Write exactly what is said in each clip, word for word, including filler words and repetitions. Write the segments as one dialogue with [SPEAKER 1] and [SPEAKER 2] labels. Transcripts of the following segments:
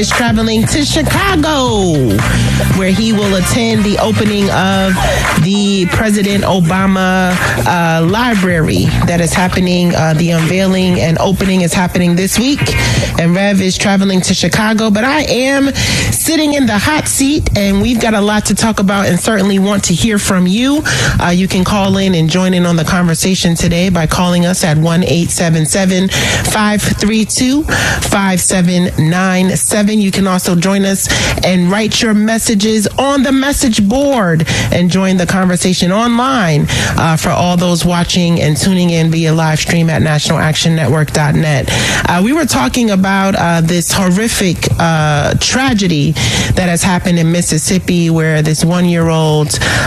[SPEAKER 1] is traveling to Chicago, where he will attend the opening of the President Obama uh, library that is happening. Uh, the unveiling and opening is happening this week, and Rev is traveling to Chicago. But I am sitting in the hot seat, and we've got a lot to talk about and certainly want to hear from you. Uh, you can call in and join in on the conversation today by calling us at one eight seven seven, five three two, five seven nine seven. You can also join us and write your messages on the message board and join the conversation online uh, for all those watching and tuning in via live stream at national action network dot net. Uh, we were talking about uh, this horrific uh, tragedy that has happened in Mississippi, where this one-year-old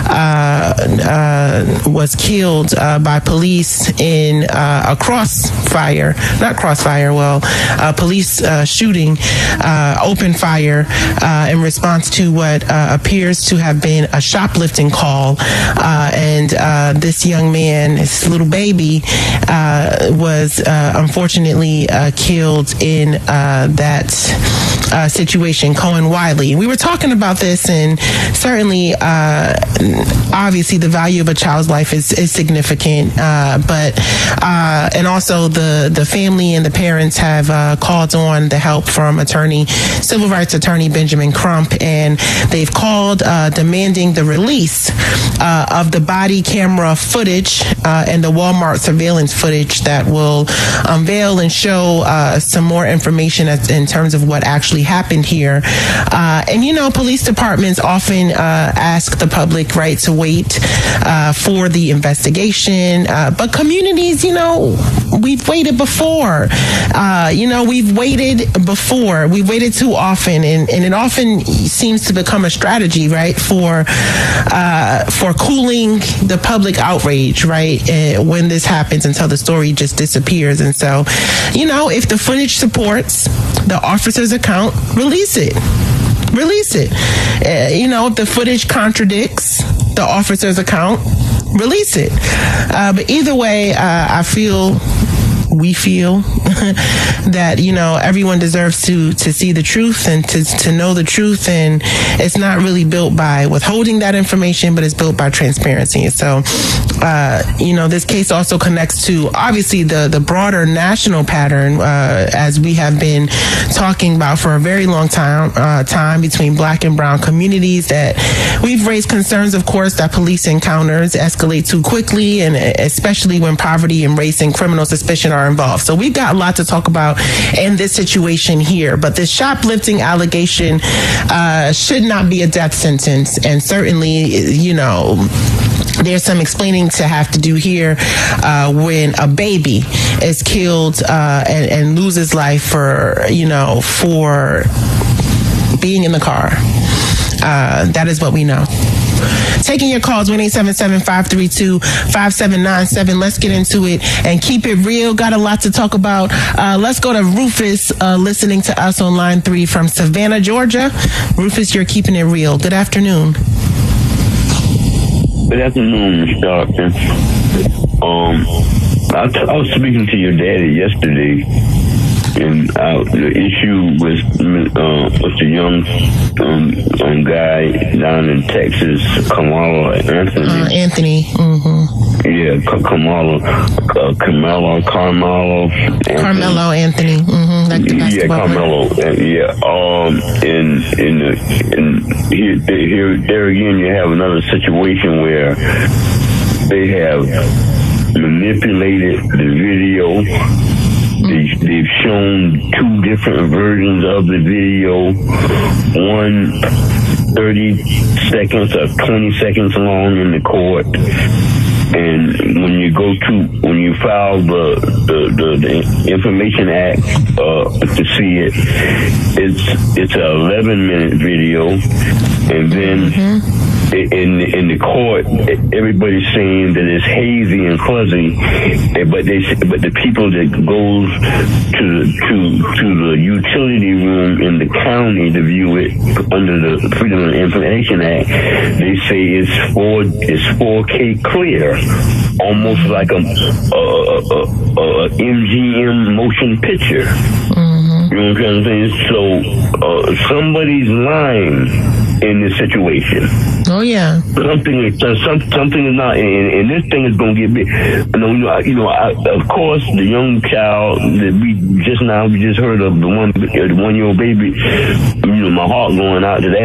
[SPEAKER 1] uh, uh, was killed uh, by police in uh, a crossfire, not crossfire, well, uh, police uh, shooting, uh, open fire uh, in response to what uh, appears to have been a shoplifting call. Uh, and uh, this young man, this little baby, uh, was uh, unfortunately uh, killed in uh, that uh, situation, Cohen Wiley. We were talking about this, and certainly, uh, obviously, the value of a child's life is, is significant. Uh, but uh, and also the the family and the parents have uh, called on the help from attorney, civil rights attorney Benjamin Crump, and they've called uh, demanding the release uh, of the body camera footage uh, and the Walmart surveillance footage that will unveil and show uh, some more information as, in terms of what actually happened here. Uh, and, you know, police departments often uh, ask the public, right, to wait uh, for the investigation. Uh, but communities, you know, we've waited before. Uh, you know, we've waited before. We've waited too often, and, and it often seems to become a strategy, right, for uh, for cooling the public outrage, right, uh, when this happens until the story just disappears. And so, you know, if the footage supports the officer's account, release it. Release it. Uh, you know, if the footage contradicts the officer's account, release it. Uh, but either way, uh, I feel... we feel that, you know, everyone deserves to to see the truth and to to know the truth, and it's not really built by withholding that information, but it's built by transparency. So, uh, you know, this case also connects to obviously the the broader national pattern, uh, as we have been talking about for a very long time, uh, time between Black and brown communities, that we've raised concerns, of course, that police encounters escalate too quickly, and especially when poverty and race and criminal suspicion are involved. So we've got a lot to talk about in this situation here, but this shoplifting allegation uh, should not be a death sentence, and certainly, you know, there's some explaining to have to do here uh, when a baby is killed uh, and, and loses life for, you know, for being in the car. Uh, that is what we know. Taking your calls, one eight seven seven, five three two, five seven nine seven. Let's get into it and keep it real. Got a lot to talk about. Uh, let's go to Rufus, uh, listening to us on line three from Savannah, Georgia. Rufus, you're keeping it real. Good afternoon.
[SPEAKER 2] Good afternoon, Mister Doctor. Um, I, t- I was speaking to your daddy yesterday, and uh, the issue was uh, with the young um, um, guy down in Texas, Kamala Anthony.
[SPEAKER 1] Uh, Anthony. Mm-hmm.
[SPEAKER 2] Yeah, K- Kamala, uh, Kamala, Carmelo. Anthony.
[SPEAKER 1] Carmelo Anthony. Mm-hmm. Like the
[SPEAKER 2] yeah, Carmelo. Uh, yeah. Um, and in in here, here, there again, you have another situation where they have manipulated the video. They, they've shown two different versions of the video, one thirty seconds or twenty seconds long in the court. And when you go to, when you file the, the, the, the Information Act uh, to see it, it's it's an eleven minute video. And then mm-hmm. in in the court, everybody's saying that it's hazy and fuzzy, but they but the people that goes to to to the utility room in the county to view it under the Freedom of Information Act, they say it's four it's four K clear, almost like a, a, a, a M G M motion picture. Mm-hmm. You know what I'm saying? So uh, somebody's lying in this situation.
[SPEAKER 1] Oh yeah.
[SPEAKER 2] Something is some, something is not, and, and this thing is gonna get big. You know, you know, I, you know I, of course, the young child that we just now we just heard of, the one, the one year old baby. You know, my heart going out to that.